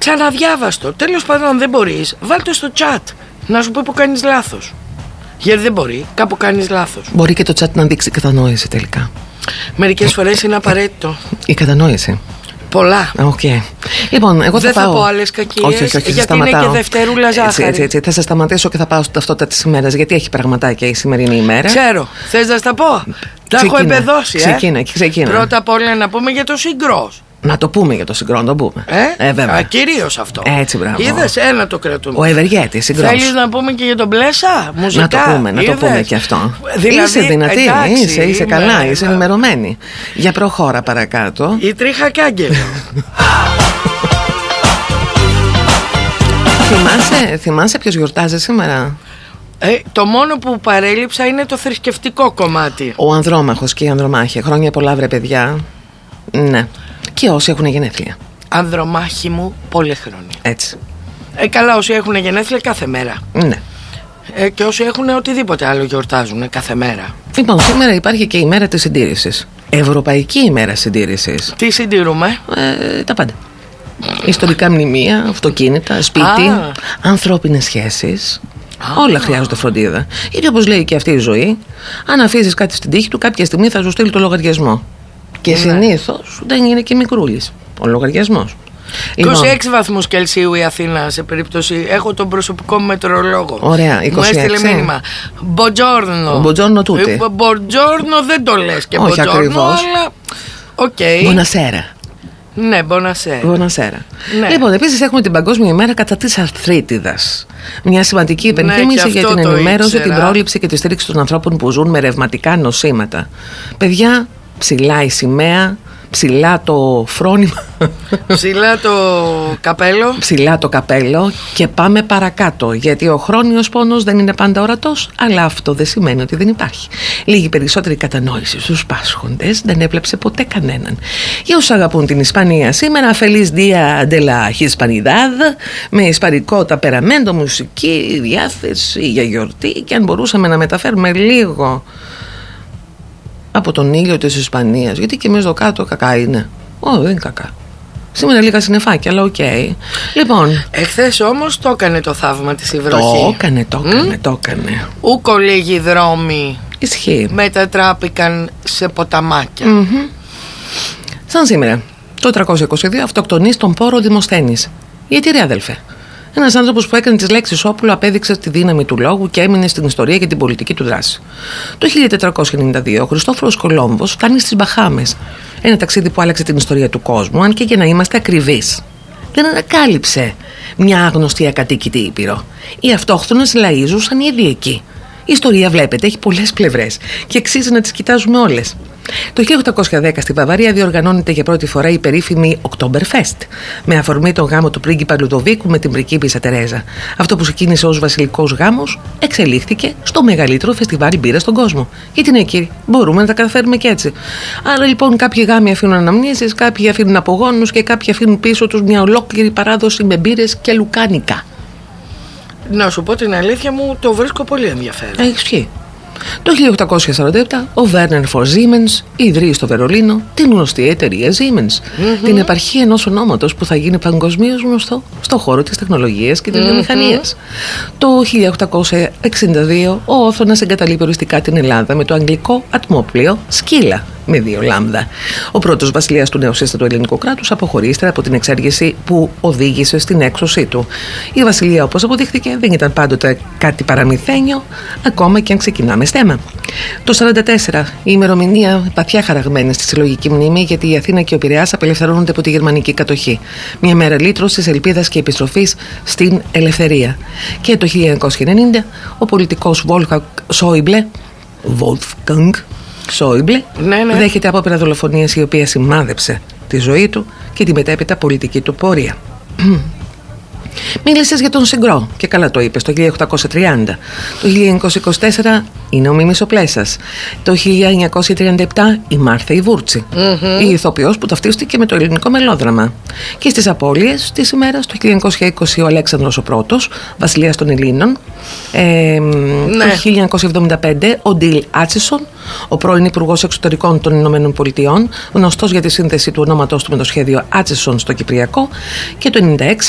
Ξαναδιάβαστο. Τέλος πάντων, αν δεν μπορείς, βάλ' το στο chat. Να σου πει που κάνεις λάθος. Γιατί δεν μπορεί, κάπου κάνεις λάθος. Μπορεί και το chat να δείξει κατανόηση τελικά. Μερικές φορές είναι απαραίτητο. Η κατανόηση. Πολλά. Okay. Λοιπόν, εγώ δεν θα πάω. πω άλλες κακίες. Όχι, γιατί είναι και Δευτέρουλα ζάχαρη. Έτσι. Θα σας σταματήσω και θα πάω στην ταυτότητα της ημέρας. Γιατί έχει πραγματάκια η σημερινή ημέρα. Ξέρω. Θες να στα πω? Τα έχω εμπεδώσει. Ξεκίνα. Πρώτα απ' όλα να πούμε για το Συγκρός. Να το πούμε για το Συγκρό, να το πούμε. Βέβαια. Κυρίως αυτό. Έτσι, μπράβο. Είδες, το κρατούμε. Ο Ευεργέτης, Συγκρός. Θέλεις να πούμε και για τον Μπλέσα, μουσικά? Να το πούμε και αυτό. Δηλαδή, είσαι δυνατή, είσαι καλά, είσαι ενημερωμένη. Για προχώρα παρακάτω. Η τρίχα κάγκελο. Θυμάσαι ποιος γιορτάζει σήμερα? Το μόνο που παρέλειψα είναι το θρησκευτικό κομμάτι. Ο Ανδρόμαχος και η Ανδρομάχη. Χρόνια πολλά, βρε παιδιά. Ναι. Και όσοι έχουν γενέθλια. Ανδρομάχη μου, πολλές χρόνια. Έτσι. Καλά, όσοι έχουν γενέθλια κάθε μέρα. Ναι. Και όσοι έχουν οτιδήποτε άλλο γιορτάζουν κάθε μέρα. Λοιπόν, σήμερα υπάρχει και η μέρα της συντήρησης. Ευρωπαϊκή ημέρα συντήρησης. Τι συντηρούμε? Τα πάντα. Ιστορικά μνημεία, αυτοκίνητα, σπίτι, ανθρώπινες σχέσεις. Όλα χρειάζονται φροντίδα. Γιατί όπως λέει και αυτή η ζωή, αν αφήσεις κάτι στην τύχη του, κάποια στιγμή θα σου στείλει το λογαριασμό. Και συνήθως δεν είναι και μικρούλης ο λογαριασμός. 26 βαθμούς Κελσίου η Αθήνα, σε περίπτωση. Έχω τον προσωπικό μου μετεωρολόγο. Ωραία, 26. Μου έστειλε μήνυμα. Μποτζόρνο. Μποτζόρνο τούτε. Μποτζόρνο δεν το λες και όχι μποτζόρνο, αλλά οκ. Μπονασέρα. Ναι, μπονασέρα. Ναι. Λοιπόν, επίσης έχουμε την Παγκόσμια ημέρα κατά της αρθρίτιδας. Μια σημαντική υπενθύμηση για την ενημέρωση, την πρόληψη και τη στήριξη των ανθρώπων που ζουν με ρευματικά νοσήματα. Παιδιά, ψηλά η σημαία, ψηλά το φρόνημα, ψηλά το καπέλο. Ψηλά το καπέλο και πάμε παρακάτω. Γιατί ο χρόνιος πόνος δεν είναι πάντα ορατός, αλλά αυτό δεν σημαίνει ότι δεν υπάρχει. Λίγη περισσότερη κατανόηση στους πάσχοντες δεν έπλεψε ποτέ κανέναν. Για όσους αγαπούν την Ισπανία σήμερα, Feliz Día de la Hispanidad, με ισπανικό ταπεραμέντο, μουσική, διάθεση για γιορτή, και αν μπορούσαμε να μεταφέρουμε λίγο από τον ήλιο της Ισπανίας, γιατί και εμείς εδώ κάτω κακά είναι. Δεν είναι κακά. Σήμερα λίγα συννεφάκια, αλλά οκ. Λοιπόν, εχθές όμως το έκανε το θαύμα της η βροχή. Το έκανε. Ούκο λίγοι δρόμοι. Ισχύει. Μετατράπηκαν σε ποταμάκια. Σαν σήμερα, το 322 αυτοκτονεί στον πόρο Δημοσθένης. Γιατί ρε αδελφέ? Ένας άνθρωπος που έκανε τις λέξεις όπουλο απέδειξε τη δύναμη του λόγου και έμεινε στην ιστορία και την πολιτική του δράση. Το 1492 ο Χριστόφορος Κολόμβος φτάνει στις Μπαχάμες. Ένα ταξίδι που άλλαξε την ιστορία του κόσμου, αν και για να είμαστε ακριβείς, δεν ανακάλυψε μια άγνωστη ακατοίκητη ήπειρο. Οι αυτόχθονες λαοί ζούσαν ήδη εκεί. Η ιστορία, βλέπετε, έχει πολλές πλευρές και αξίζει να τις κοιτάζουμε όλες. Το 1810 στη Βαβαρία διοργανώνεται για πρώτη φορά η περίφημη Oktoberfest, με αφορμή τον γάμο του πρίγκιπα Λουδοβίκου με την πριγκίπισσα Τερέζα. Αυτό που ξεκίνησε ως βασιλικός γάμος εξελίχθηκε στο μεγαλύτερο φεστιβάλ μπύρας στον κόσμο. Γιατί ναι, κύριε, μπορούμε να τα καταφέρουμε και έτσι. Άρα λοιπόν, κάποιοι γάμοι αφήνουν αναμνήσεις, κάποιοι αφήνουν απογόνους και κάποιοι αφήνουν πίσω τους μια ολόκληρη παράδοση με μπύρες και λουκάνικα. Να σου πω την αλήθεια μου, το βρίσκω πολύ ενδιαφέρον. Ισχύει. Το 1847 ο Βέρνερ Φορ Siemens ιδρύει στο Βερολίνο την γνωστή εταιρεία Siemens, την επαρχή ενός ονόματος που θα γίνει παγκοσμίως γνωστό στον χώρο της τεχνολογίας και της βιομηχανίας. Το 1862 ο Όθωνας εγκαταλείπει οριστικά την Ελλάδα με το αγγλικό ατμόπλοιο Σκύλα με 2 λάμδα. Ο πρώτος βασιλιάς του νεοσύστατου ελληνικού κράτους αποχωρεί ύστερα από την εξέργηση που οδήγησε στην έξωσή του. Η βασιλεία, όπως αποδείχθηκε, δεν ήταν πάντοτε κάτι παραμυθένιο, ακόμα και αν ξεκινάμε στέμα. Το 1944, η ημερομηνία βαθιά χαραγμένη στη συλλογική μνήμη, γιατί η Αθήνα και ο Πειραιάς απελευθερώνονται από τη γερμανική κατοχή. Μια μέρα λύτρωσης, ελπίδας και επιστροφής στην ελευθερία. Και το 1990, ο πολιτικός Wolfgang Σόιμπλε δέχεται απόπειρα δολοφονίας, η οποία σημάδεψε τη ζωή του και την μετέπειτα πολιτική του πορεία. Μίλησες για τον Συγκρό και καλά το είπες. Το 1830. Το 1924 είναι ο Μίμης ο Πλέσας. Το 1937 η Μάρθα η Βούρτσι, η ηθοποιός που ταυτίστηκε με το ελληνικό μελόδραμα. Και στις απώλειες της ημέρας, το 1920 ο Αλέξανδρος ο Πρώτος, βασιλιάς των Ελλήνων. Το 1975 ο Ντιλ Άτσισον, ο πρώην Υπουργός Εξωτερικών των Ηνωμένων Πολιτειών, γνωστός για τη σύνθεση του ονόματός του με το σχέδιο Άτσισον στο Κυπριακό. Και το 1996